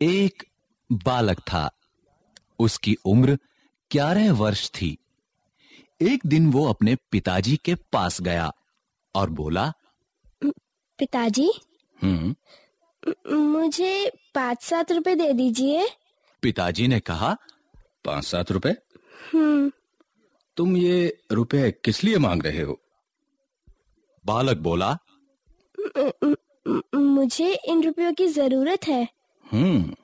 एक बालक था। उसकी उम्र 11 वर्ष थी। एक दिन वो अपने पिताजी के पास गया और बोला, पिताजी, मुझे 5-7 रुपए दे दीजिए। पिताजी ने कहा, 5-7 रुपए? तुम ये रुपए किस लिए मांग रहे हो? बालक बोला, मुझे इन रुपयों की जरूरत है।